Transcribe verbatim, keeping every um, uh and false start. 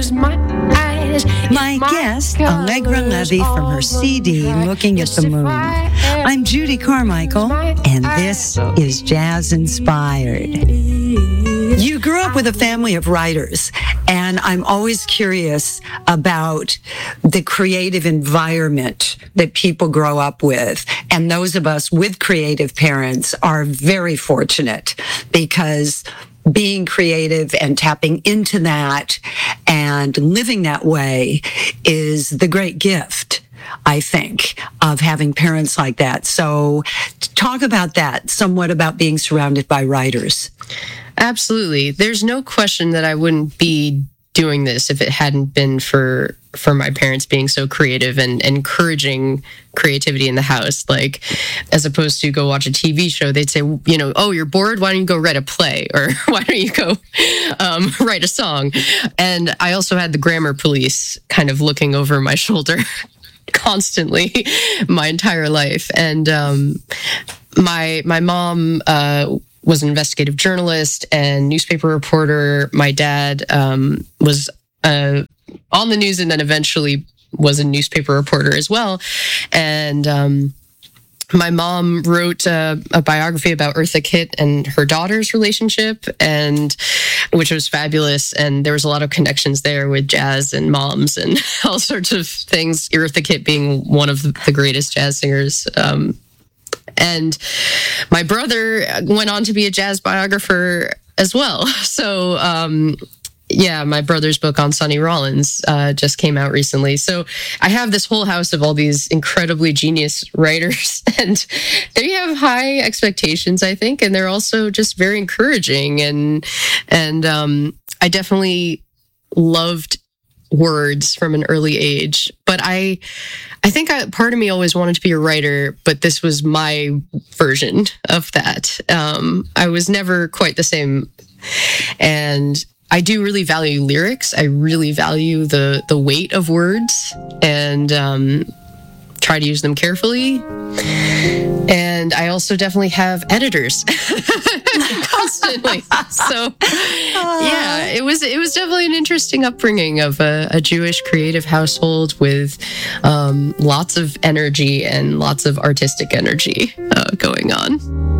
My eyes, My guest, Allegra Levy, from her C D, Looking at the Moon. I'm Judy Carmichael, and this is Jazz Inspired. You grew up with a family of writers, and I'm always curious about the creative environment that people grow up with. And those of us with creative parents are very fortunate because being creative and tapping into that and living that way is the great gift, I think, of having parents like that. So talk about that, somewhat about being surrounded by writers. Absolutely. There's no question that I wouldn't be doing this if it hadn't been for for my parents being so creative and encouraging creativity in the house. Like, as opposed to go watch a T V show, they'd say, you know, oh, you're bored? Why don't you go write a play? Or why don't you go um, write a song? And I also had the grammar police kind of looking over my shoulder constantly my entire life. And um, my my mom uh, was an investigative journalist and newspaper reporter. My dad um, was uh, on the news and then eventually was a newspaper reporter as well. And um, my mom wrote a, a biography about Eartha Kitt and her daughter's relationship, and which was fabulous. And there was a lot of connections there with jazz and moms and all sorts of things. Eartha Kitt being one of the greatest jazz singers. Um, and my brother went on to be a jazz biographer as well. So, um, yeah, my brother's book on Sonny Rollins uh, just came out recently. So I have this whole house of all these incredibly genius writers, and they have high expectations, I think, and they're also just very encouraging. And and um, I definitely loved words from an early age, but I I think I, part of me always wanted to be a writer, but this was my version of that. Um, I was never quite the same, and I do really value lyrics. I really value the the weight of words, and um, try to use them carefully. And I also definitely have editors constantly. So yeah, it was it was definitely an interesting upbringing of a, a Jewish creative household with um, lots of energy and lots of artistic energy uh, going on.